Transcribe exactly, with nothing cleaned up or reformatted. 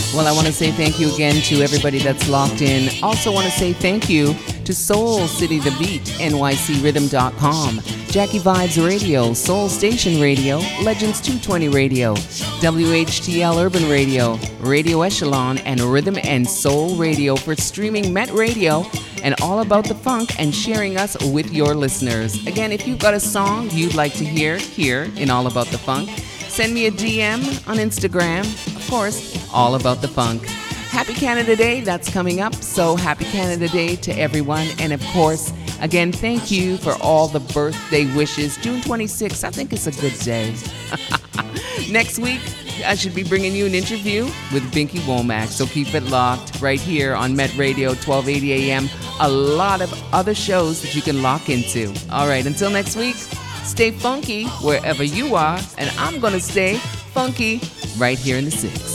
Well, I want to say thank you again to everybody that's locked in. Also want to say thank you to Soul City The Beat, N Y C rhythm dot com, Jackie Vibes Radio, Soul Station Radio, Legends two twenty Radio, W H T L Urban Radio, Radio Echelon, and Rhythm and Soul Radio for streaming Met Radio and All About the Funk and sharing us with your listeners. Again, if you've got a song you'd like to hear here in All About the Funk, send me a D M on Instagram. Of course, All About the Funk. Happy Canada Day, that's coming up. So happy Canada Day to everyone. And of course, again, thank you for all the birthday wishes. June twenty-sixth, I think it's a good day. Next week, I should be bringing you an interview with Binky Womack. So keep it locked right here on Met Radio, twelve eighty A M. A lot of other shows that you can lock into. All right, until next week, stay funky wherever you are. And I'm going to stay funky right here in the Six.